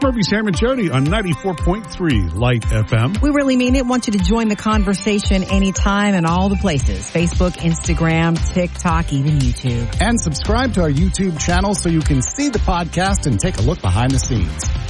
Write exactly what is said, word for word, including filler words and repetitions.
Murphy, Sam, and Jody on ninety-four point three Light F M. We really mean it. Want you to join the conversation anytime and all the places. Facebook, Instagram, TikTok, even YouTube. And subscribe to our YouTube channel so you can see the podcast and take a look behind the scenes.